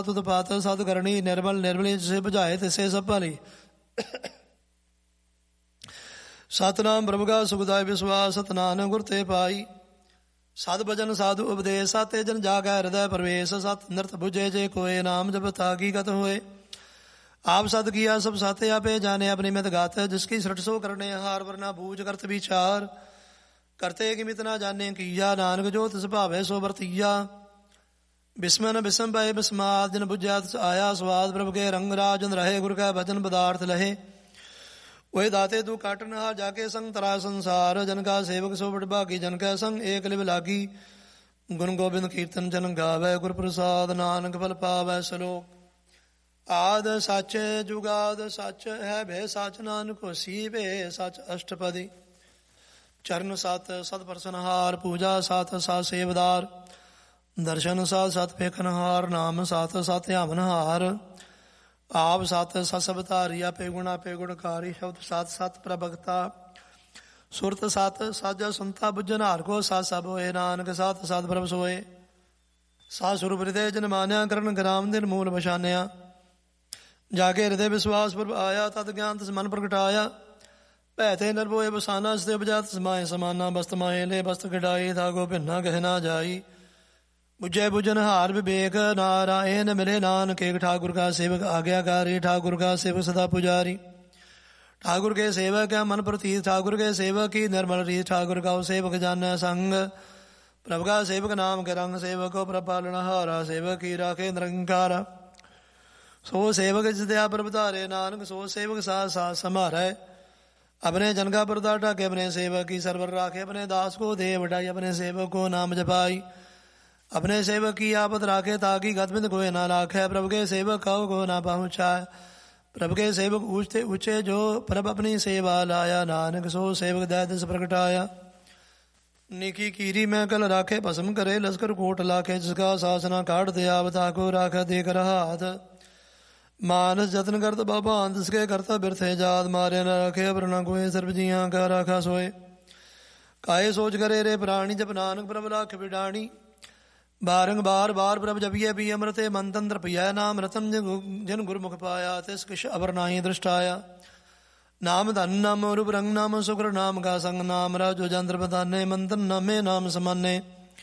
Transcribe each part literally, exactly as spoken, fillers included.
तुत पात सत करणी निर्मल निर्मली जिसे बुझाए तिसे सब भली। सतनाम प्रभु का सुखदाय विश्वास सत नानक गुर ते पाई। सद भजन साधु उपदेश साते जन जागै हृदय प्रवेश। सत नृत बुझे जे कोय नाम जब तागी गत होए। आप सत किया सब साते आपे जाने अपनी मित गात। जिसकी सृष्ट सो करने हार वरना बूझ करत विचार। करते कि मित ना जाने किया नानक जो तिस भावे सो वर्तिया। बिस्म न बिस्म पय बिस्माद जिन बुझा तिस आया स्वाद। प्रभु के रंग राजन रहे गुर का भजन पदार्थ लहे। वही दाते तू काटन हार जाके संग तरा संसार। जन का सेवक सो बड़ भागी जन का संग एक लिव लागी। गुण गोबिंद कीर्तन जन गावै गुर प्रसाद नानक फल पावै सलोक। आद सच जुगाद सच है भे सच नानक होसी भे सच अष्टपदी। चरण सत सत प्रसनहार पूजा सत सत सेवदार। दर्शन सत सत फेखनहार नाम सत सत यामनहार। आप सत सत सबतारी आपे गुणा पे गुणकारी। शब्द सत सत प्रभगता सुरत सत साजा सुनता बुझन हार को सत सब होए। नानक सत सत प्रभ सोए। सा स्वरूप हृदय जन मान्या करण ग्राम दिन मूल बछानिया। जाके हृदय विश्वास पूर्व आया तद ज्ञान तिस मन प्रगटाया। भैते नरबोए बसाना स्ते बजात समाए समाना। बस्त माए ले बस्त गडाई धागो भिन्ना गहना जाई। बुझे बुझन हार विवेक नारायण मिले नानक एक। ठाकुर का सेवक आज्ञाकारी ठाकुर का सेवक सदा पुजारी। ठाकुर के सेवक क्या मन प्रतीत ठाकुर के सेवक की निर्मल रीत। ठाकुर का सेवक जान संग प्रभु का सेवक नाम के रंग। सेवक को प्रपालन हारा सेवक की राखे निरंकारा। सो सेवक जिदया प्रभु धारे नानक सो सेवक सा सा समारे। अपने जन का पर्दा ढाके अपने सेवक की सरवर राखे। अपने दास को दे बढ़ाई अपने सेवक को नाम जपाई। अपने सेवक की आपत राखे ताकि गतबिंद कोई ना लाखे। प्रभु के सेवक कहो को ना पहुँचाए। प्रभु के सेवक ऊंचते ऊंचे जो प्रभु अपनी सेवा लाया। नानक सो सेवक दया दिस प्रगटाया। निकी कीरी में कल राखे भस्म करे लश्कर कोट लाखे। जिसका शासना काट दे आवता को राखे देख रहा हाथ। मानस जतन करत बाबा जिसके करता बिरथे जात। मारे न रखे वरना कोई सर्व जिया का राखा सोए। काये सोच करे रे प्राणी जब नानक प्रभु राख बिडाणी। बारंग बार बार प्रभ जपिए पी अमृते मन तंत्र पिया। नाम रतन जिन गुरमुख पाया तिस किश अवर नाही दृष्टाया। नाम धन नाम रूप रंग नाम शुक्र नाम का संग। नाम राजो जंत्र बधाने मंत्र नामे नाम समाने।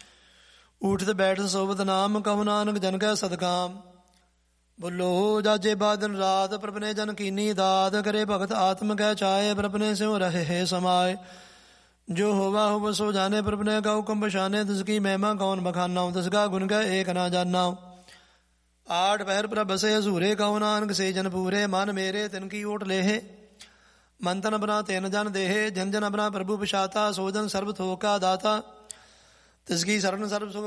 उठत बैठ सोबत नाम कहु नानक जन का सदकाम। बोलो जाजे बादन रात प्रभ ने जन कीनी दात। करे भगत आत्म कह चाहे प्रभ ने स्यों रहे है समाये। जो होवा हो सो जाने प्रभ ने का हुक्म बशाने। तिसकी महिमा कौन बखाना तिसका गुण गए एक ना जानना। आठ पहर प्रभ बसे असूरे कहो नानक से जन पूरे। मन मेरे तिनकी ओट लेहे मंथन अपना तेन जन देहे। जन जन अपना प्रभु पिशाता सो जन सर्व थोका दाता। तिसकी शरण सर्व सुख